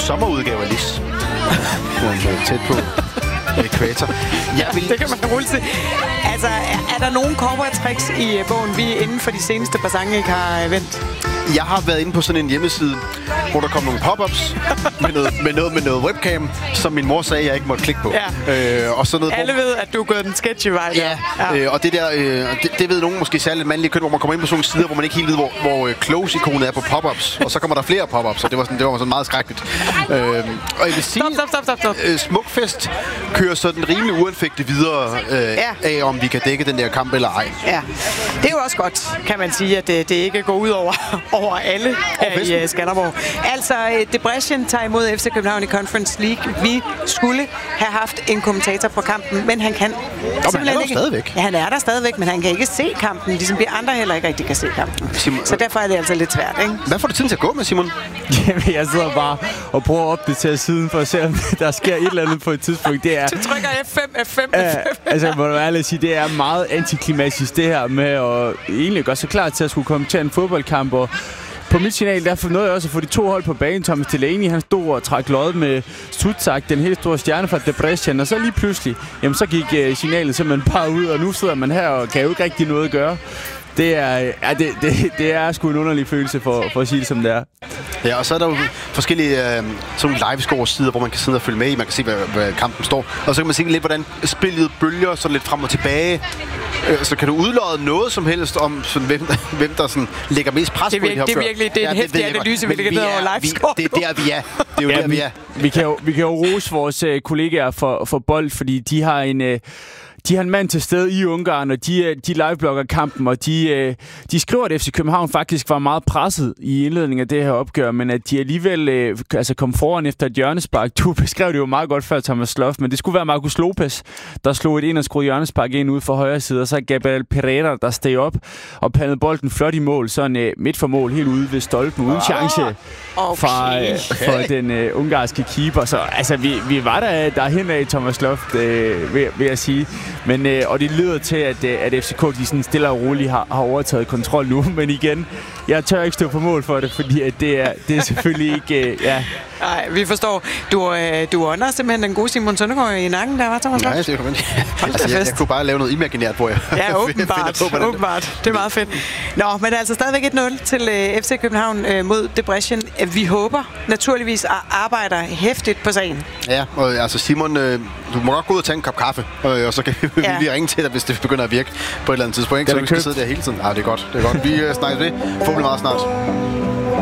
sommerudgave af Lis. Tæt på ekvator. Det kan man roligt se. Altså, er der nogen corporate-tricks i bogen, vi inden for de seneste par sange ikke har vendt? Jeg har været inde på sådan en hjemmeside, hvor der kom nogle pop-ups med noget webcam, som min mor sagde, jeg ikke måtte klikke på. Ja. Og sådan noget, alle ved, at du er gået den sketchy vej. Ja. Og det der, det ved nogen måske særligt mandlige køn, hvor man kommer ind på sådan nogle sider, hvor man ikke helt ved, hvor close-ikonet er på pop-ups. Og så kommer der flere pop-ups, og det var sådan meget skrækkeligt. Og jeg vil sige, Stop. Smukfest kører sådan rimelig uanfægtet videre af, om vi kan dække den der kamp eller ej. Ja, det er jo også godt, kan man sige, at det ikke går ud over alle i Skanderborg. Altså, Debrecen tager imod FC København i Conference League. Vi skulle have haft en kommentator på kampen, men han kan simpelthen ikke. Stadigvæk. Ja, han er der stadigvæk, men han kan ikke se kampen, ligesom vi andre heller ikke rigtig kan se kampen. Så derfor er det altså lidt svært, ikke? Hvad får du tiden til at gå med, Simon? Jamen, jeg sidder bare og prøver at opdatere siden for at se, om der sker et eller andet på et tidspunkt. Det er, du trykker F5. Altså, må du ærligt sige, det er meget antiklimatisk, det her med at egentlig gøre sig klar til at skulle kommentere en fodboldkamp. Og på mit signal, der nåede jeg også at få de to hold på banen. Thomas Delaney, han stod og trak lod med Sutzak, den helt store stjerne fra Debrecen. Og så lige pludselig, jamen så gik signalet simpelthen bare ud, og nu sidder man her og kan jo ikke rigtig noget at gøre. Det er sgu en underlig følelse for at sige det, som det er. Ja, og så er der jo forskellige sådan livescore-sider, hvor man kan sidde og følge med i. Man kan se, hvad kampen står. Og så kan man se lidt, hvordan spillet bølger sådan lidt frem og tilbage. Så kan du udlodde noget som helst om sådan, hvem der sådan lægger mest pres på det her. Det er virkelig en heftig analyse, vi lægger ned over livescore. Det er der, vi er. Det er jo der, vi er. Vi kan jo rose vores kollegaer for bold, fordi de har en mand til stede i Ungarn, og de liveblogger kampen, og de skriver, at FC København faktisk var meget presset i indledningen af det her opgør, men at de alligevel kom foran efter et hjørnespark. Du beskrev det jo meget godt før, Thomas Sloff, men det skulle være Marcus Lopez, der slog et inderskruet hjørnespark ind ude for højre side, og så Gabriel Pereira, der steg op og pandede bolden flot i mål, sådan midt for mål, helt ude ved stolpen, uden chance for den ungarske keeper. Så altså, vi var derhen af, Thomas Sloff, vil jeg sige. Men, og det lyder til, at FCK de sådan stille og roligt har overtaget kontrol nu. Men igen, jeg tør ikke stå på mål for det, fordi at det er selvfølgelig ikke... Nej, vi forstår. Du ånder simpelthen den gode Simon Søndergaard i nakken, der var, Thomas. Nej, det jeg kunne bare lave noget imaginært, hvor jeg åbenbart. Det er meget fedt. Nå, men altså stadigvæk 1-0 til FC København mod Debrecen. Vi håber naturligvis at arbejde hæftigt på sagen. Ja, og altså Simon, du må godt gå ud og tage en kop kaffe, og så kan vi lige ringe til dig, hvis det begynder at virke på et eller andet tidspunkt. Så vi skal sidde der hele tiden. Ja, det er godt. Vi snakker det. Forhåbentlig meget snart.